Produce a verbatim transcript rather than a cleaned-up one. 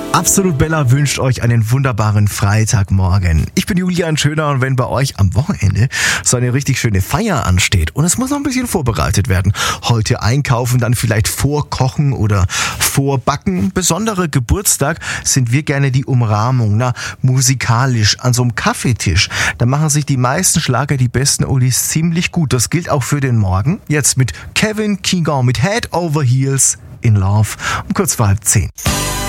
Absolut Bella wünscht euch einen wunderbaren Freitagmorgen. Ich bin Julian Schöner und wenn bei euch am Wochenende so eine richtig schöne Feier ansteht und es muss noch ein bisschen vorbereitet werden, heute einkaufen, dann vielleicht vorkochen oder vorbacken, besonderer Geburtstag, sind wir gerne die Umrahmung, na, musikalisch an so einem Kaffeetisch. Da machen sich die meisten Schlager, die besten Oldies ziemlich gut. Das gilt auch für den Morgen. Jetzt mit Kevin Keegan mit Head Over Heels in Love um kurz vor halb zehn.